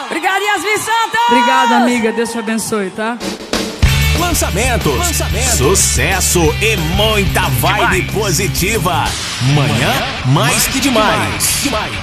Obrigada, Yasmin Santos. Obrigada, amiga. Deus te abençoe, tá? Lançamentos, sucesso e muita vibe positiva. Manhã mais que demais.